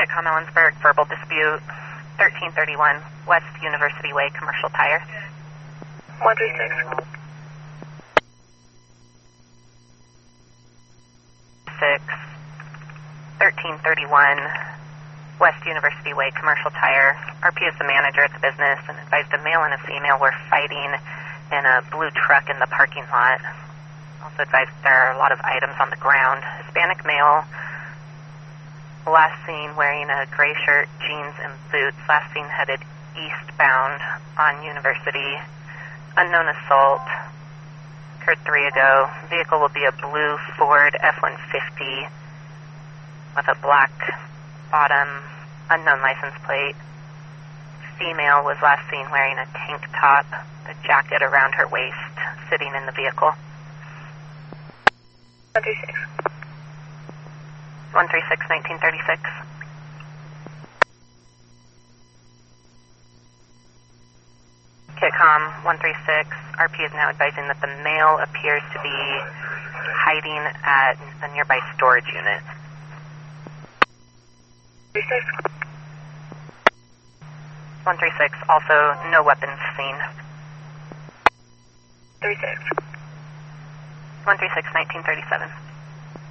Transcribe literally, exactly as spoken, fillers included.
Kitcom Ellensburg, verbal dispute, thirteen thirty-one West University Way, Commercial Tire. one three six. six, thirteen thirty-one West University Way, Commercial Tire. R P is the manager at the business and advised a male and a female were fighting in a blue truck in the parking lot. Also advised there are a lot of items on the ground. Hispanic male, last seen wearing a gray shirt, jeans, and boots. Last seen headed eastbound on University. Unknown assault. Occurred three ago. Vehicle will be a blue Ford F one fifty with a black bottom, unknown license plate. Female was last seen wearing a tank top, a jacket around her waist, sitting in the vehicle. one three six. one three six, nineteen thirty-six. Kitcom one three six, R P is now advising that the male appears to be hiding at a nearby storage unit. three six. one three six, also no weapons seen. three six. one three six, nineteen thirty-seven.